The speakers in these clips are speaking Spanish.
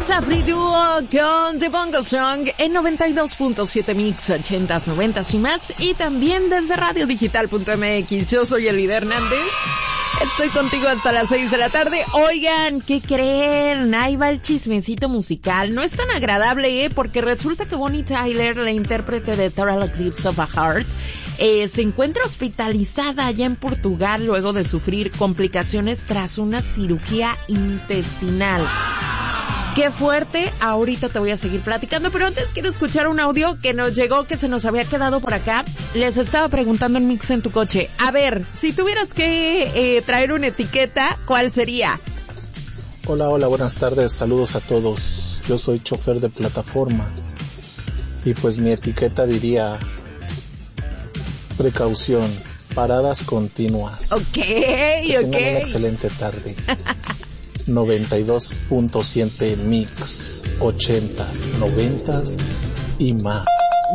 Afri Duo con The Bongo Song en 92.7 Mix, 80s, 90s y más, y también desde radiodigital.mx. Yo soy Elida Hernández. Estoy contigo hasta las 6 de la tarde. Oigan, ¿qué creen? Ahí va el chismecito musical. No es tan agradable, porque resulta que Bonnie Tyler, la intérprete de Total Eclipse of a Heart, se encuentra hospitalizada allá en Portugal luego de sufrir complicaciones tras una cirugía intestinal. ¡Qué fuerte! Ahorita te voy a seguir platicando, pero antes quiero escuchar un audio que nos llegó, que se nos había quedado por acá. Les estaba preguntando en Mix en tu coche. A ver, si tuvieras que traer una etiqueta, ¿cuál sería? Hola, buenas tardes, saludos a todos. Yo soy chofer de plataforma y pues mi etiqueta diría: precaución, paradas continuas. Ok. Tengan una excelente tarde. 92.7 Mix, 80s, 90s y más.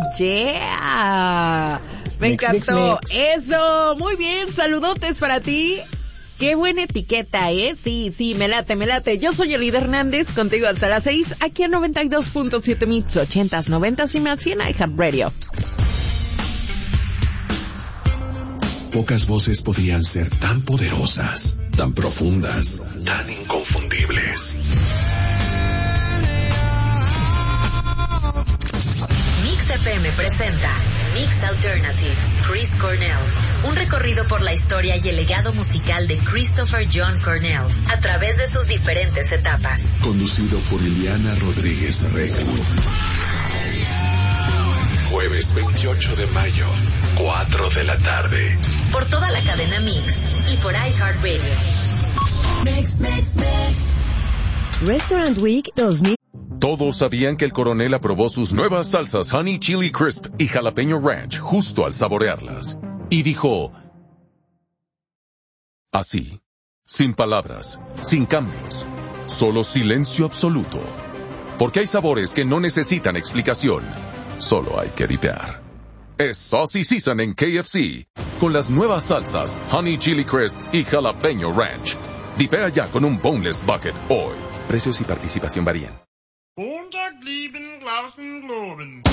Yeah, me encantó. Mix. Eso, muy bien, saludotes para ti. Qué buena etiqueta, Sí, me late. Yo soy Elida Hernández, contigo hasta las 6, aquí en 92.7 Mix, 80s, 90s y más, y en iHeartRadio. Pocas voces podían ser tan poderosas, tan profundas, tan inconfundibles. Mix FM presenta Mix Alternative, Chris Cornell. Un recorrido por la historia y el legado musical de Christopher John Cornell a través de sus diferentes etapas. Conducido por Ileana Rodríguez Recto. Jueves 28 de mayo, 4 de la tarde. Por toda la cadena Mix y por iHeartRadio. Mix. Restaurant Week 2000. Todos sabían que el coronel aprobó sus nuevas salsas Honey Chili Crisp y Jalapeño Ranch justo al saborearlas. Y dijo: así, sin palabras, sin cambios, solo silencio absoluto. Porque hay sabores que no necesitan explicación. Solo hay que dipear. Es Saucy Season en KFC, con las nuevas salsas Honey Chili Crisp y Jalapeño Ranch. Dipea ya con un Boneless Bucket hoy. Precios y participación varían.